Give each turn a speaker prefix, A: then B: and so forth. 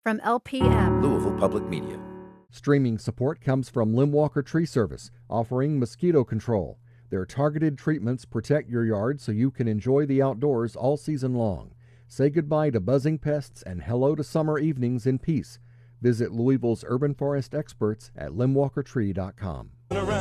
A: from LPM.
B: Louisville Public Media.
C: Streaming support comes from Limwalker Tree Service, offering mosquito control. Their targeted treatments protect your yard so you can enjoy the outdoors all season long. Say goodbye to buzzing pests and hello to summer evenings in peace. Visit Louisville's urban forest experts at limwalkertree.com.